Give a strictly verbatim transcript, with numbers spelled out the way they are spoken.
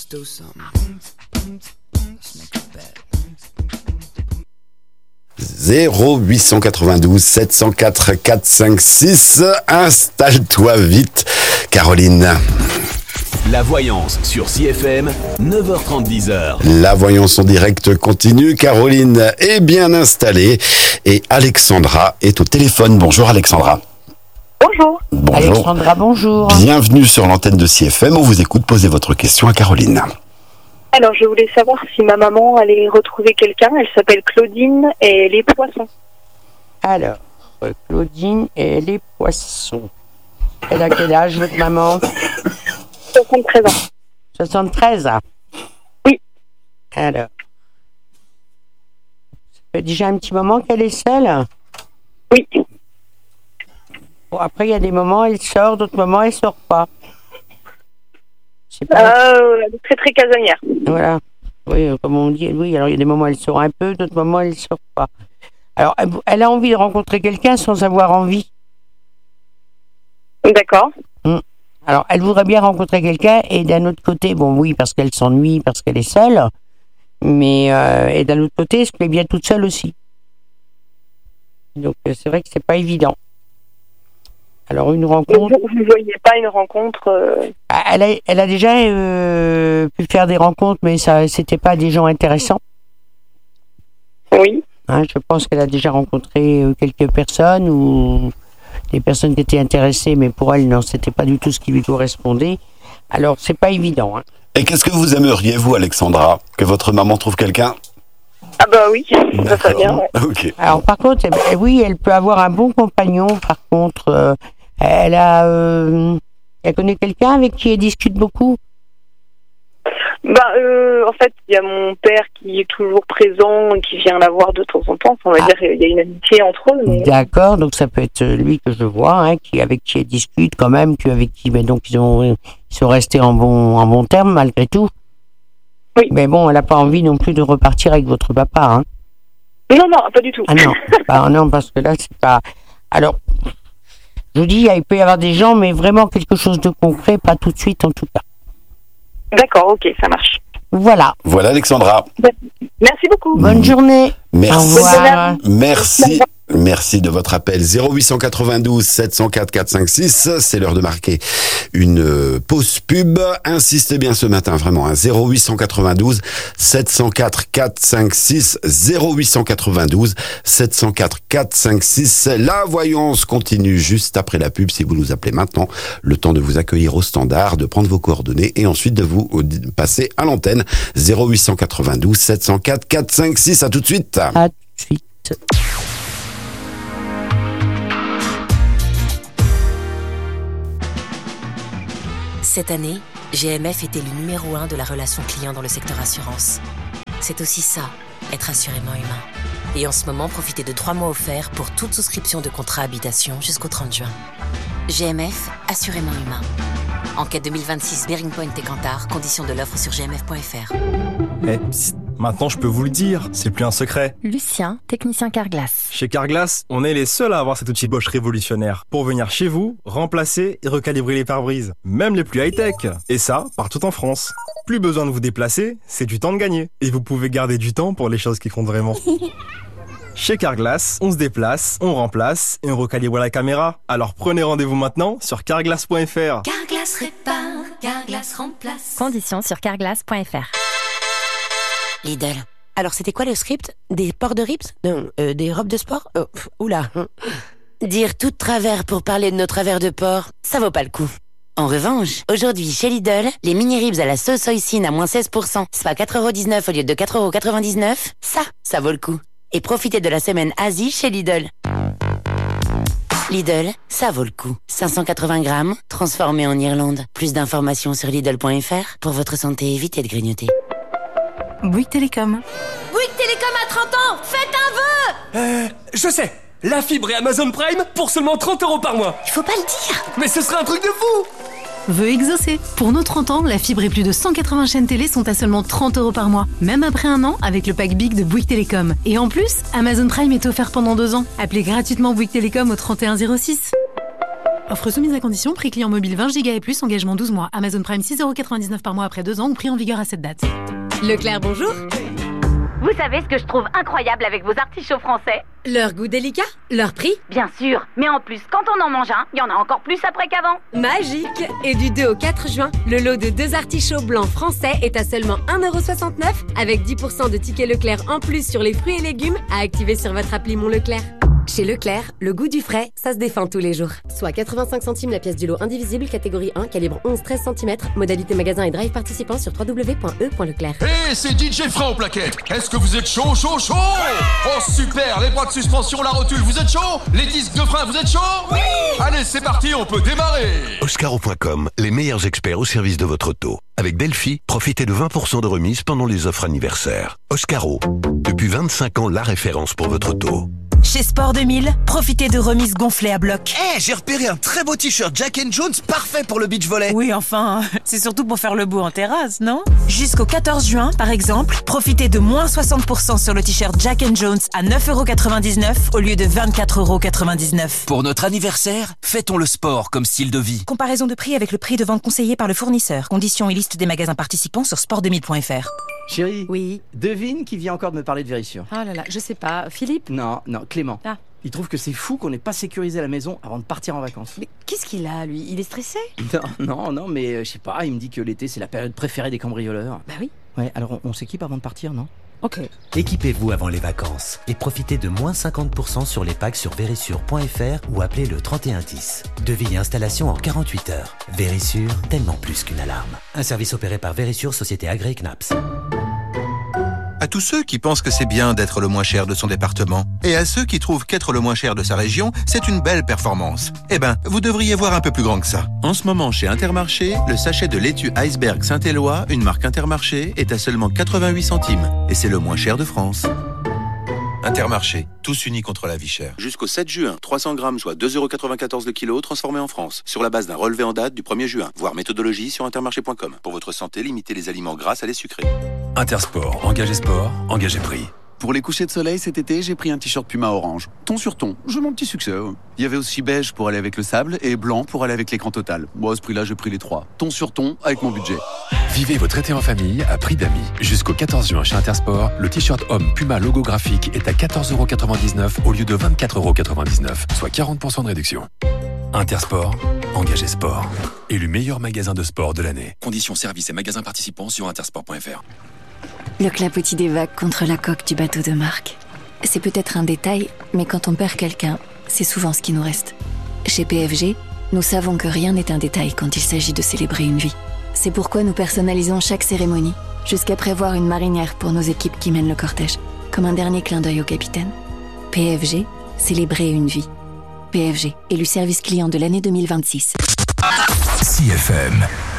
Let's do something. Let's make a bet. zéro huit cent quatre-vingt-douze sept cent quatre quatre cinq six. Installe-toi vite, Caroline. La voyance sur C F M, neuf heures trente, dix heures. La voyance en direct continue. Caroline est bien installée et Alexandra est au téléphone. Bonjour Alexandra. Bonjour. Bonjour. Alexandra, bonjour. Bienvenue sur l'antenne de C F M. On vous écoute. Posez votre question à Caroline. Alors, je voulais savoir si ma maman allait retrouver quelqu'un. Elle s'appelle Claudine et elle est poisson. Alors, Claudine et les poissons. Elle a quel âge, votre maman? soixante-treize ans. soixante-treize ans. Oui. Alors, ça fait déjà un petit moment qu'elle est seule? Oui. Bon, après, il y a des moments, elle sort, d'autres moments, elle sort pas. C'est pas... Euh, elle est très très casanière. Voilà. Oui, comme on dit, oui, alors il y a des moments, elle sort un peu, d'autres moments, elle sort pas. Alors, elle- elle a envie de rencontrer quelqu'un sans avoir envie. D'accord. Alors, elle voudrait bien rencontrer quelqu'un, et d'un autre côté, bon, oui, parce qu'elle s'ennuie, parce qu'elle est seule, mais, euh, et d'un autre côté, elle se plaît bien toute seule aussi. Donc, euh, c'est vrai que c'est pas évident. Alors, une Donc, rencontre, vous ne voyez pas une rencontre euh, ah, elle a, elle a déjà euh, pu faire des rencontres, mais ça, c'était pas des gens intéressants. Oui. Hein, je pense qu'elle a déjà rencontré euh, quelques personnes ou des personnes qui étaient intéressées, mais pour elle, non, c'était pas du tout ce qui lui correspondait. Alors, c'est pas évident. Hein. Et qu'est-ce que vous aimeriez, vous, Alexandra? Que votre maman trouve quelqu'un? Ah bah oui, ça serait bien. Ouais. Ok. Alors, par contre, eh, oui, elle peut avoir un bon compagnon. Par contre, euh, elle a, euh, elle connaît quelqu'un avec qui elle discute beaucoup. Bah, euh, en fait, il y a mon père qui est toujours présent et qui vient la voir de temps en temps. On va Ah. dire qu'il y a une amitié entre eux. Mais... D'accord, donc ça peut être lui que je vois, hein, qui avec qui elle discute quand même, qui avec qui, ben donc ils ont, ils sont restés en bon, en bon terme malgré tout. Oui. Mais bon, elle n'a pas envie non plus de repartir avec votre papa, hein. Non, non, pas du tout. Ah non, bah non, parce que là, c'est pas... Alors, je vous dis, il peut y avoir des gens, mais vraiment quelque chose de concret, pas tout de suite en tout cas. D'accord, ok, ça marche. Voilà, Voilà, Alexandra. Merci beaucoup. bonne journée. Merci. Au revoir. Merci. Merci de votre appel. zéro huit cent quatre-vingt-douze sept cent quatre quatre cinq six. C'est l'heure de marquer une euh, pause pub. Insistez bien ce matin, vraiment. Hein. zéro huit cent quatre-vingt-douze sept cent quatre quatre cinq six. zéro huit cent quatre-vingt-douze sept cent quatre quatre cinq six. La voyance continue juste après la pub. Si vous nous appelez maintenant, le temps de vous accueillir au standard, de prendre vos coordonnées et ensuite de vous euh, passer à l'antenne. zéro huit cent quatre-vingt-douze sept cent quatre quatre cinq six. À tout de suite. À tout de suite. Cette année, G M F était le numéro un de la relation client dans le secteur assurance. C'est aussi ça, être assurément humain. Et en ce moment, profitez de trois mois offerts pour toute souscription de contrat habitation jusqu'au trente juin. G M F, assurément humain. Enquête deux mille vingt-six, Bearing Point et Kantar, conditions de l'offre sur g m f point f r. Eh, psst, maintenant je peux vous le dire, c'est plus un secret. Lucien, technicien Carglass. Chez Carglass, on est les seuls à avoir cet outil Bosch révolutionnaire pour venir chez vous, remplacer et recalibrer les pare-brises, même les plus high-tech. Et ça, partout en France. Plus besoin de vous déplacer, c'est du temps de gagner. Et vous pouvez garder du temps pour les choses qui comptent vraiment. Chez Carglass, on se déplace, on remplace et on recalibre la caméra. Alors prenez rendez-vous maintenant sur carglass point f r. Carglass répare, Carglass remplace. Conditions sur carglass point f r. Lidl. Alors, c'était quoi le script? Des ports de rips? Non, euh, des robes de sport? Oh, pff, oula. Dire tout de travers pour parler de nos travers de porc, ça vaut pas le coup. En revanche, aujourd'hui, chez Lidl, les mini-ribs à la sauce hoisin à moins seize pour cent, soit quatre euros dix-neuf au lieu de quatre euros quatre-vingt-dix-neuf, ça, ça vaut le coup. Et profitez de la semaine Asie chez Lidl. Lidl, ça vaut le coup. cinq cent quatre-vingts grammes, transformé en Irlande. Plus d'informations sur Lidl point f r. Pour votre santé, évitez de grignoter. Bouygues Télécom. Bouygues Télécom à trente ans, faites un vœu! Euh, je sais. La fibre et Amazon Prime pour seulement trente euros par mois. Il faut pas le dire. Mais ce serait un truc de fou. Vœu exaucé. Pour nos trente ans, la fibre et plus de cent quatre-vingts chaînes télé sont à seulement trente euros par mois. Même après un an, avec le pack Big de Bouygues Télécom. Et en plus, Amazon Prime est offert pendant deux ans. Appelez gratuitement Bouygues Télécom au trente et un zéro six. Offre soumise à condition, prix client mobile vingt giga et plus, engagement douze mois. Amazon Prime six euros quatre-vingt-dix-neuf par mois après deux ans ou prix en vigueur à cette date. Leclerc, bonjour. Vous savez ce que je trouve incroyable avec vos artichauts français? Leur goût délicat, leur prix. Bien sûr, mais en plus, quand on en mange un, il y en a encore plus après qu'avant. Magique. Et du deux au quatre juin, le lot de deux artichauts blancs français est à seulement un euro soixante-neuf avec dix pour cent de tickets Leclerc en plus sur les fruits et légumes à activer sur votre appli Mon Leclerc. Chez Leclerc, le goût du frais, ça se défend tous les jours. Soit quatre-vingt-cinq centimes la pièce du lot indivisible, catégorie un, calibre onze treize centimètres, modalité magasin et drive participant sur w w w point e point leclerc. Hé, hey, c'est D J Fred au plaquette. Est-ce que vous êtes chaud, chaud, chaud? Oh super, les bras de suspension, la rotule, vous êtes chaud? Les disques de frein, vous êtes chaud? Oui. Allez, c'est parti, on peut démarrer. Oscaro point com, les meilleurs experts au service de votre auto. Avec Delphi, profitez de vingt pour cent de remise pendant les offres anniversaires. Oscaro, depuis vingt-cinq ans, la référence pour votre auto. Chez Sport deux mille, profitez de remises gonflées à bloc. Eh, hey, j'ai repéré un très beau t-shirt Jack and Jones, parfait pour le beach volley. Oui, enfin, c'est surtout pour faire le beau en terrasse, non? Jusqu'au quatorze juin, par exemple, profitez de moins soixante pour cent sur le t-shirt Jack and Jones à neuf euros quatre-vingt-dix-neuf au lieu de vingt-quatre euros quatre-vingt-dix-neuf. Pour notre anniversaire, fêtons le sport comme style de vie. Comparaison de prix avec le prix de vente conseillé par le fournisseur. Conditions et liste des magasins participants sur sport deux mille point f r. Chérie. Oui. Devine qui vient encore de me parler de Vérissure. Oh là là, je sais pas. Philippe? Non, non, Clément. Ah. Il trouve que c'est fou qu'on n'ait pas sécurisé la maison avant de partir en vacances. Mais qu'est-ce qu'il a, lui? Il est stressé? Non, non, non, mais euh, je sais pas, il me dit que l'été c'est la période préférée des cambrioleurs. Bah oui. Ouais, alors on, on s'équipe avant de partir, non? Ok. Équipez-vous avant les vacances et profitez de moins cinquante pour cent sur les packs sur vérissure point f r ou appelez le trente et un dix. Devis et installation en quarante-huit heures. Vérissure, tellement plus qu'une alarme. Un service opéré par Vérissure, société agréée C N A P S. À tous ceux qui pensent que c'est bien d'être le moins cher de son département, et à ceux qui trouvent qu'être le moins cher de sa région, c'est une belle performance. Eh ben, vous devriez voir un peu plus grand que ça. En ce moment, chez Intermarché, le sachet de laitue Iceberg Saint-Éloi, une marque Intermarché, est à seulement quatre-vingt-huit centimes. Et c'est le moins cher de France. Intermarché, tous unis contre la vie chère. Jusqu'au sept juin, trois cents grammes, soit deux euros quatre-vingt-quatorze le kilo, transformés en France. Sur la base d'un relevé en date du premier juin. Voir méthodologie sur intermarché point com. Pour votre santé, limitez les aliments gras à les sucrés. Intersport, engagé sport, engagé prix. Pour les couchers de soleil cet été, j'ai pris un t-shirt Puma orange. Ton sur ton, j'ai mon petit succès. Il y avait aussi beige pour aller avec le sable et blanc pour aller avec l'écran total. Moi, à ce prix-là, j'ai pris les trois. Ton sur ton avec mon budget. Vivez votre été en famille à prix d'amis. Jusqu'au quatorze juin chez Intersport, le t-shirt homme Puma logo graphique est à quatorze euros quatre-vingt-dix-neuf au lieu de vingt-quatre euros quatre-vingt-dix-neuf, soit quarante pour cent de réduction. Intersport, engagé sport. Élu meilleur magasin de sport de l'année. Conditions services et magasins participants sur intersport point f r. Le clapotis des vagues contre la coque du bateau de Marc. C'est peut-être un détail, mais quand on perd quelqu'un, c'est souvent ce qui nous reste. Chez P F G, nous savons que rien n'est un détail quand il s'agit de célébrer une vie. C'est pourquoi nous personnalisons chaque cérémonie, jusqu'à prévoir une marinière pour nos équipes qui mènent le cortège, comme un dernier clin d'œil au capitaine. P F G, célébrer une vie. P F G, élu service client de l'année deux mille vingt-six. C F M.